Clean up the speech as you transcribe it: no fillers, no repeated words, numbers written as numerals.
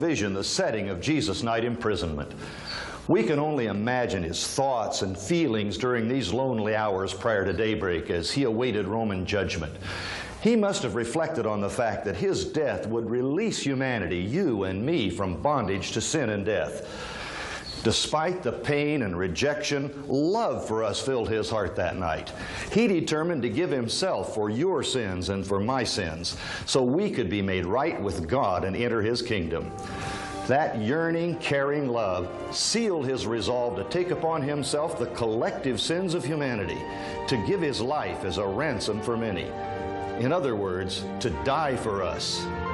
Vision the setting of Jesus' night imprisonment. We can only imagine his thoughts and feelings during these lonely hours prior to daybreak as he awaited Roman judgment. He must have reflected on the fact that his death would release humanity, you and me, from bondage to sin and death. Despite the pain and rejection, love for us filled his heart that night. He determined to give himself for your sins and for my sins, so we could be made right with God and enter his kingdom. That yearning, caring love sealed his resolve to take upon himself the collective sins of humanity, to give his life as a ransom for many. In other words, to die for us.